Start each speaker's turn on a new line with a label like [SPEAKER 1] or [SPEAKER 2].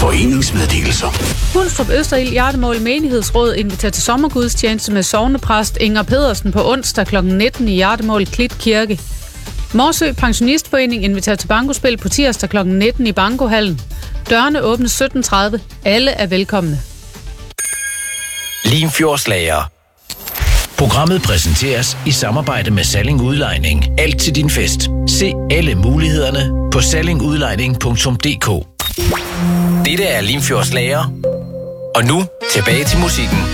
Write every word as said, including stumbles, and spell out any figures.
[SPEAKER 1] Foreningsmeddelelser.
[SPEAKER 2] Hundstrup Østerild Hjertemål Menighedsråd inviterer til sommergudstjeneste med sognepræst Inger Pedersen på onsdag klokken nitten i Hjertemål Klit Kirke. Morsø Pensionistforening inviterer til bankospil på tirsdag klokken nitten i Bankohallen. Dørene åbnes sytten tredive. Alle er velkomne.
[SPEAKER 3] Limfjordslager. Programmet præsenteres i samarbejde med Salling Udlejning. Alt til din fest. Se alle mulighederne på salling udlejning punktum d k. Dette er Limfjordslager. Og nu tilbage til musikken.